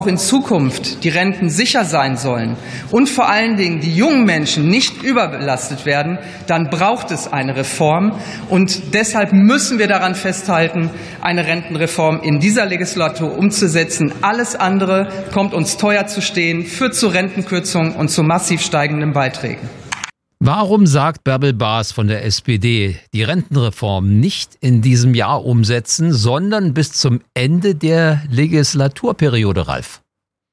in Zukunft die Renten sicher sein sollen und vor allen Dingen die jungen Menschen nicht überbelastet werden, dann braucht es eine Reform. Und deshalb müssen wir daran festhalten, eine Rentenreform in dieser Legislatur umzusetzen. Alles andere kommt uns teuer zu stehen, führt zu Rentenkürzungen und zu massiv steigenden Beiträgen. Warum sagt Bärbel Baas von der SPD, die Rentenreform nicht in diesem Jahr umsetzen, sondern bis zum Ende der Legislaturperiode, Ralf?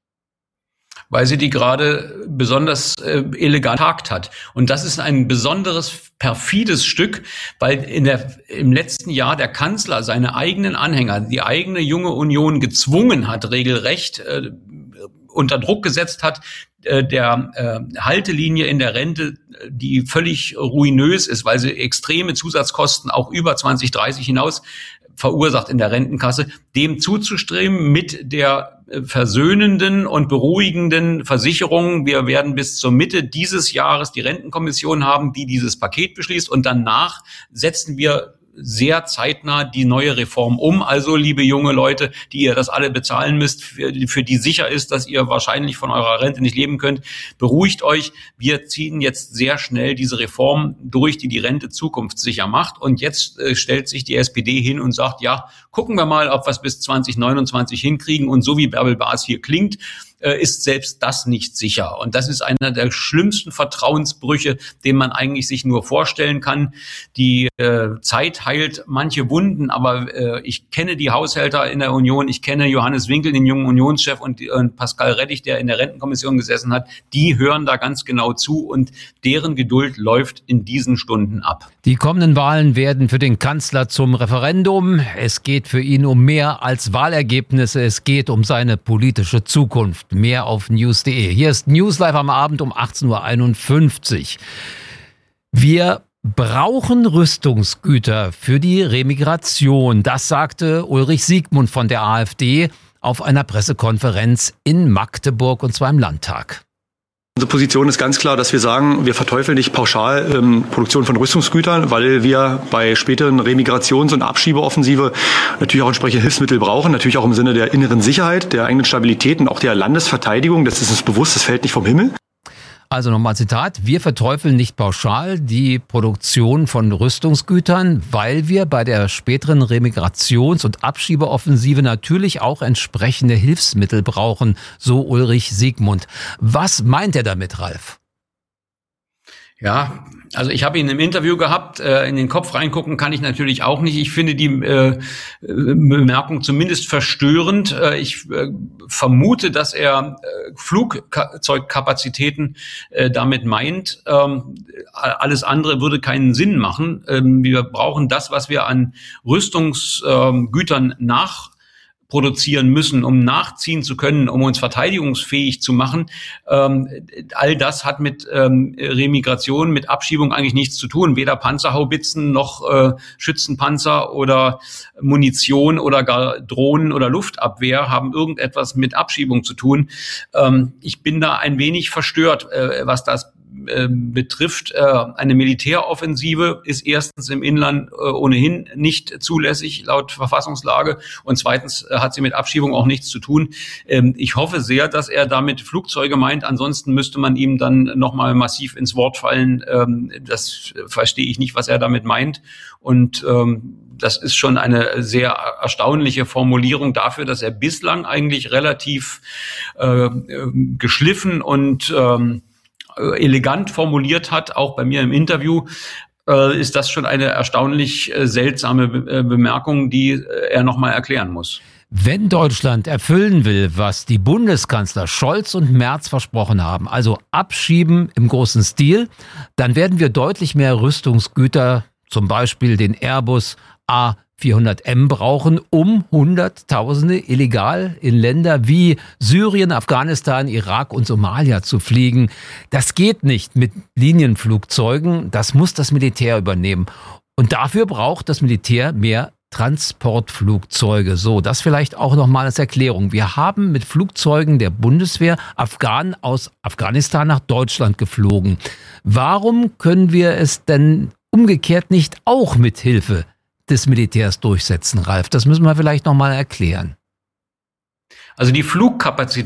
Weil sie die gerade besonders elegant getagt hat. Und das ist ein besonderes, perfides Stück, weil im letzten Jahr der Kanzler seine eigenen Anhänger, die eigene junge Union gezwungen hat, regelrecht unter Druck gesetzt hat, der Haltelinie in der Rente, die völlig ruinös ist, weil sie extreme Zusatzkosten auch über 2030 hinaus verursacht in der Rentenkasse, dem zuzustreben mit der versöhnenden und beruhigenden Versicherung. Wir werden bis zur Mitte dieses Jahres die Rentenkommission haben, die dieses Paket beschließt, und danach setzen wir sehr zeitnah die neue Reform um. Also, liebe junge Leute, die ihr das alle bezahlen müsst, für die sicher ist, dass ihr wahrscheinlich von eurer Rente nicht leben könnt, beruhigt euch. Wir ziehen jetzt sehr schnell diese Reform durch, die Rente zukunftssicher macht. Und jetzt stellt sich die SPD hin und sagt, ja, gucken wir mal, ob wir es bis 2029 hinkriegen. Und so wie Bärbel Baas hier klingt, ist selbst das nicht sicher. Und das ist einer der schlimmsten Vertrauensbrüche, den man eigentlich sich nur vorstellen kann. Die Zeit heilt manche Wunden, aber ich kenne die Haushälter in der Union, ich kenne Johannes Winkel, den jungen Unionschef, und Pascal Rettig, der in der Rentenkommission gesessen hat. Die hören da ganz genau zu und deren Geduld läuft in diesen Stunden ab. Die kommenden Wahlen werden für den Kanzler zum Referendum. Es geht für ihn um mehr als Wahlergebnisse. Es geht um seine politische Zukunft. Mehr auf news.de. Hier ist News Live am Abend um 18.51 Uhr. Wir brauchen Rüstungsgüter für die Remigration. Das sagte Ulrich Siegmund von der AfD auf einer Pressekonferenz in Magdeburg, und zwar im Landtag. Unsere Position ist ganz klar, dass wir sagen, wir verteufeln nicht pauschal Produktion von Rüstungsgütern, weil wir bei späteren Remigrations- und Abschiebeoffensive natürlich auch entsprechende Hilfsmittel brauchen, natürlich auch im Sinne der inneren Sicherheit, der eigenen Stabilität und auch der Landesverteidigung. Das ist uns bewusst, das fällt nicht vom Himmel. Also nochmal Zitat: Wir verteufeln nicht pauschal die Produktion von Rüstungsgütern, weil wir bei der späteren Remigrations- und Abschiebeoffensive natürlich auch entsprechende Hilfsmittel brauchen, so Ulrich Siegmund. Was meint er damit, Ralf? Ja, also ich habe ihn im Interview gehabt, in den Kopf reingucken kann ich natürlich auch nicht. Ich finde die Bemerkung zumindest verstörend. Ich vermute, dass er Flugzeugkapazitäten damit meint. Alles andere würde keinen Sinn machen. Wir brauchen das, was wir an Rüstungsgütern produzieren müssen, um nachziehen zu können, um uns verteidigungsfähig zu machen. All das hat mit Remigration, mit Abschiebung eigentlich nichts zu tun. Weder Panzerhaubitzen noch Schützenpanzer oder Munition oder gar Drohnen oder Luftabwehr haben irgendetwas mit Abschiebung zu tun. Ich bin da ein wenig verstört, was das betrifft. Eine Militäroffensive ist erstens im Inland ohnehin nicht zulässig laut Verfassungslage, und zweitens hat sie mit Abschiebung auch nichts zu tun. Ich hoffe sehr, dass er damit Flugzeuge meint. Ansonsten müsste man ihm dann nochmal massiv ins Wort fallen. Das verstehe ich nicht, was er damit meint. Und das ist schon eine sehr erstaunliche Formulierung dafür, dass er bislang eigentlich relativ geschliffen und elegant formuliert hat, auch bei mir im Interview, ist das schon eine erstaunlich seltsame Bemerkung, die er nochmal erklären muss. Wenn Deutschland erfüllen will, was die Bundeskanzler Scholz und Merz versprochen haben, also abschieben im großen Stil, dann werden wir deutlich mehr Rüstungsgüter, zum Beispiel den Airbus A400M, brauchen, um Hunderttausende illegal in Länder wie Syrien, Afghanistan, Irak und Somalia zu fliegen. Das geht nicht mit Linienflugzeugen, das muss das Militär übernehmen. Und dafür braucht das Militär mehr Transportflugzeuge. So, das vielleicht auch nochmal als Erklärung. Wir haben mit Flugzeugen der Bundeswehr Afghanen aus Afghanistan nach Deutschland geflogen. Warum können wir es denn umgekehrt nicht auch mit Hilfe des Militärs durchsetzen, Ralf? Das müssen wir vielleicht nochmal erklären. Also die Flugkapazität